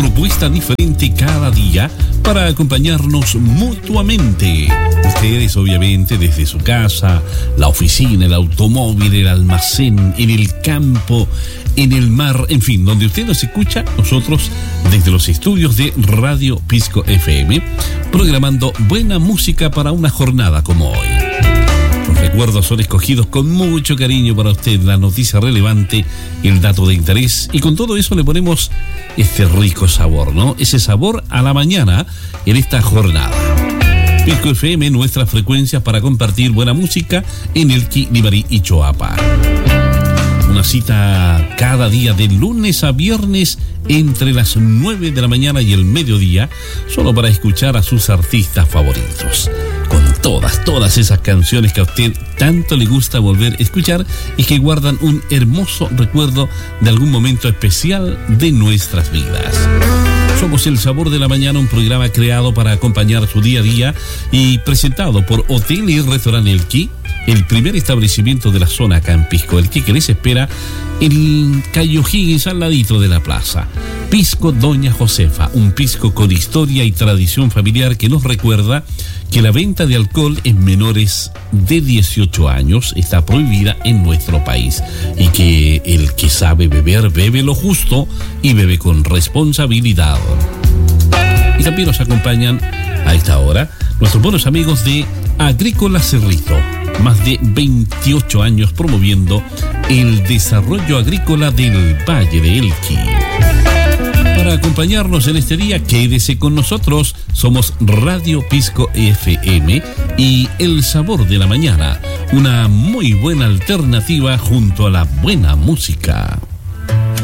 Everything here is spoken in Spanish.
Propuesta diferente cada día para acompañarnos mutuamente. Ustedes, obviamente, desde su casa, la oficina, el automóvil, el almacén, en el campo, en el mar, en fin, donde usted nos escucha, nosotros desde los estudios de Radio Pisco FM, programando buena música para una jornada como hoy. Los recuerdos son escogidos con mucho cariño para usted, la noticia relevante, el dato de interés, y con todo eso le ponemos este rico sabor, ¿no? Ese sabor a la mañana en esta jornada. Pisco FM, nuestras frecuencias para compartir buena música en Elqui, Limarí y Choapa. Una cita cada día de lunes a viernes entre las 9 de la mañana y el mediodía, solo para escuchar a sus artistas favoritos. Con todas esas canciones que a usted tanto le gusta volver a escuchar y que guardan un hermoso recuerdo de algún momento especial de nuestras vidas. Somos El Sabor de la Mañana, un programa creado para acompañar su día a día y presentado por Hotel y Restaurante Elqui, el primer establecimiento de la zona acá en Pisco Elqui, que les espera en Calle O'Higgins, al ladito de la plaza. Pisco Doña Josefa, un pisco con historia y tradición familiar que nos recuerda que la venta de alcohol en menores de 18 años está prohibida en nuestro país y que el que sabe beber, bebe lo justo y bebe con responsabilidad. Y también nos acompañan a esta hora nuestros buenos amigos de Agrícola Cerrito, más de 28 años promoviendo el desarrollo agrícola del Valle de Elqui. Para acompañarnos en este día, quédese con nosotros. Somos Radio Pisco FM y El Sabor de la Mañana, una muy buena alternativa junto a la buena música.